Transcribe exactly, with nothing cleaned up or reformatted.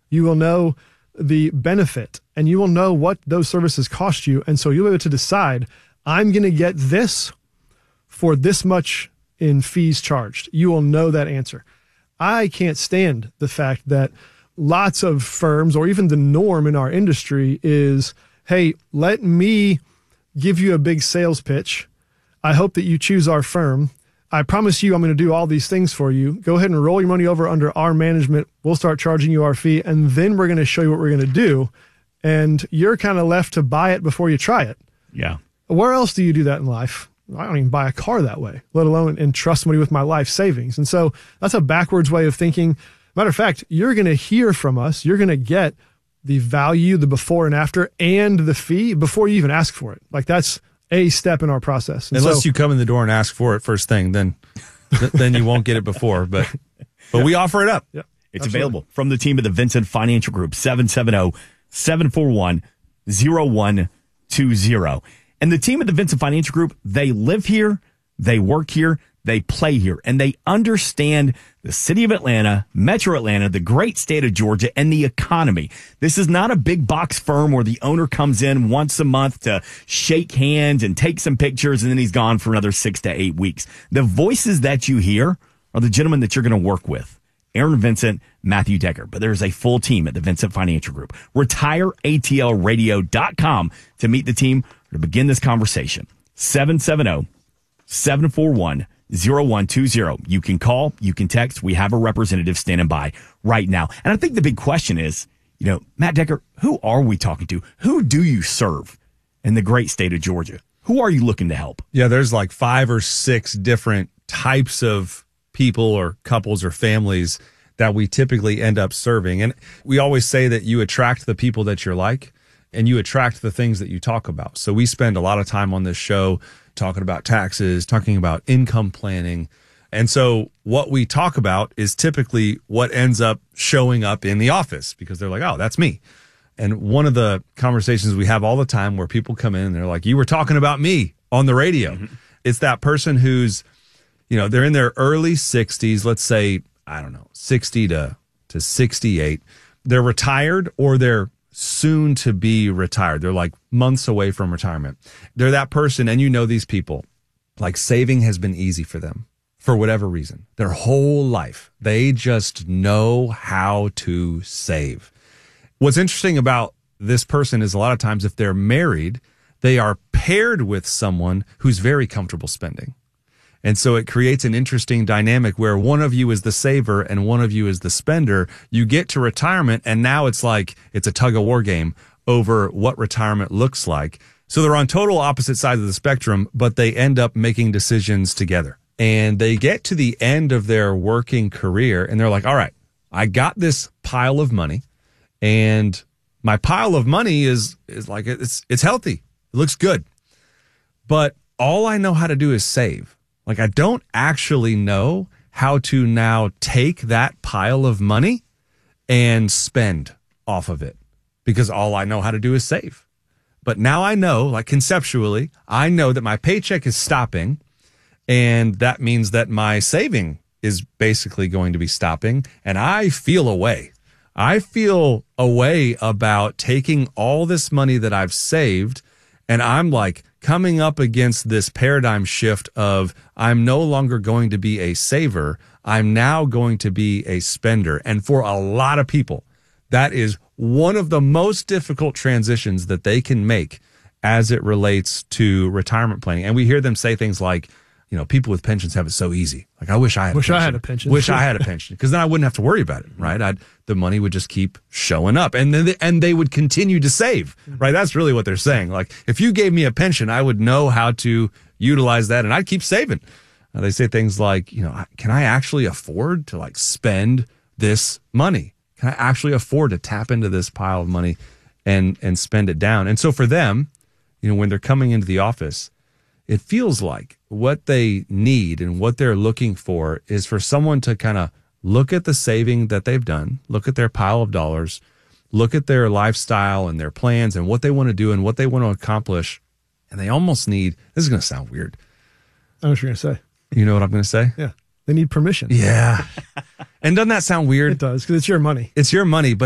You will know the benefit, and you will know what those services cost you. And so you'll be able to decide, I'm going to get this for this much in fees charged. You will know that answer. I can't stand the fact that lots of firms, or even the norm in our industry, is, hey, let me give you a big sales pitch. I hope that you choose our firm. I promise you I'm going to do all these things for you. Go ahead and roll your money over under our management. We'll start charging you our fee, and then we're going to show you what we're going to do. And you're kind of left to buy it before you try it. Yeah. Where else do you do that in life? I don't even buy a car that way, let alone entrust somebody with my life savings. And so that's a backwards way of thinking. Matter of fact, you're going to hear from us. You're going to get the value, the before and after, and the fee before you even ask for it. Like, that's a step in our process. And Unless so, you come in the door and ask for it first thing, then th- then you won't get it before. But but yeah. we offer it up. Yeah, it's absolutely. available from the team at the Vincent Financial Group, seven seven zero, seven four one, zero one two zero. And the team at the Vincent Financial Group, they live here, they work here, they play here, and they understand the city of Atlanta, Metro Atlanta, the great state of Georgia, and the economy. This is not a big box firm where the owner comes in once a month to shake hands and take some pictures, and then he's gone for another six to eight weeks. The voices that you hear are the gentlemen that you're going to work with. Aaron Vincent, Matthew Decker. But there's a full team at the Vincent Financial Group. retire A T L radio dot com to meet the team or to begin this conversation. seven seven zero, seven four one, zero one two zero. You can call, you can text. We have a representative standing by right now. And I think the big question is, you know, Matt Decker, who are we talking to? Who do you serve in the great state of Georgia? Who are you looking to help? Yeah, there's like five or six different types of people or couples or families that we typically end up serving. And we always say that you attract the people that you're like, and you attract the things that you talk about. So we spend a lot of time on this show talking about taxes, talking about income planning. And so what we talk about is typically what ends up showing up in the office, because they're like, oh, that's me. And one of the conversations we have all the time where people come in and they're like, you were talking about me on the radio. Mm-hmm. It's that person who's, you know, they're in their early sixties, let's say, I don't know, sixty to, to sixty-eight. They're retired, or they're soon to be retired. They're like months away from retirement. They're that person, and you know these people, like saving has been easy for them for whatever reason. Their whole life, they just know how to save. What's interesting about this person is a lot of times if they're married, they are paired with someone who's very comfortable spending. And so it creates an interesting dynamic where one of you is the saver and one of you is the spender. You get to retirement, and now it's like it's a tug of war game over what retirement looks like. So they're on total opposite sides of the spectrum, but they end up making decisions together. And they get to the end of their working career, and they're like, all right, I got this pile of money, and my pile of money is is like it's it's healthy. It looks good. But all I know how to do is save. Like, I don't actually know how to now take that pile of money and spend off of it, because all I know how to do is save. But now I know, like conceptually, I know that my paycheck is stopping, and that means that my saving is basically going to be stopping, and I feel a way. I feel a way about taking all this money that I've saved, and I'm like coming up against this paradigm shift of I'm no longer going to be a saver. I'm now going to be a spender. And for a lot of people, that is one of the most difficult transitions that they can make as it relates to retirement planning. And we hear them say things like, you know, people with pensions have it so easy. Like, I wish I had wish a pension. I had a pension. Wish I had a pension. Because then I wouldn't have to worry about it, right? I'd, the money would just keep showing up. And then they, and they would continue to save, right? That's really what they're saying. Like, if you gave me a pension, I would know how to utilize that, and I'd keep saving. Uh, they say things like, you know, can I actually afford to, like, spend this money? Can I actually afford to tap into this pile of money and and spend it down? And so for them, you know, when they're coming into the office, it feels like what they need and what they're looking for is for someone to kind of look at the saving that they've done, look at their pile of dollars, look at their lifestyle and their plans and what they want to do and what they want to accomplish. And they almost need, this is going to sound weird. I know what you're going to say. You know what I'm going to say? Yeah. They need permission. Yeah. And doesn't that sound weird? It does, because it's your money. It's your money, but